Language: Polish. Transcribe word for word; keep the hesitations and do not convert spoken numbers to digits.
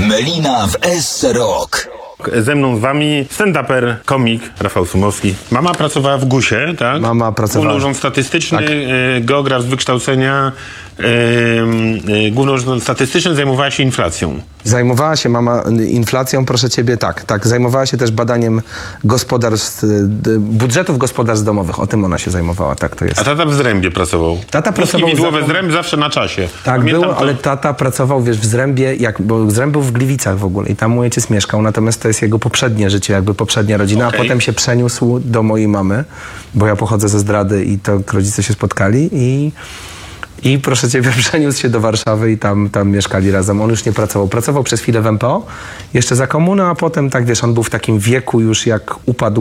Melina w S Rock. Ze mną z wami stand-uper, komik Rafał Sumowski. Mama pracowała w gusie, tak? Mama pracowała. Główny Urząd Statystyczny, Tak. e, geograf z wykształcenia, e, e, Główny Urząd Statystyczny, zajmowała się inflacją. Zajmowała się mama inflacją, proszę ciebie, tak, tak. Zajmowała się też badaniem gospodarstw, d- budżetów gospodarstw domowych. O tym ona się zajmowała, tak to jest. A tata w Zrębie pracował. Tata pracował Widłowe za- Zręb zawsze na czasie. Tak Pamiętam było, to. ale tata pracował, wiesz, w Zrębie, jak, bo Zręb był w Gliwicach w ogóle i tam mój ojciec mieszkał, natomiast to jest jego poprzednie życie, jakby poprzednia rodzina, Okej. a potem się przeniósł do mojej mamy, bo ja pochodzę ze Zdrady i to rodzice się spotkali i I proszę ciebie, przeniósł się do Warszawy i tam, tam mieszkali razem. On już nie pracował. Pracował przez chwilę w M P O, jeszcze za komuny, a potem, tak wiesz, on był w takim wieku już, jak upadł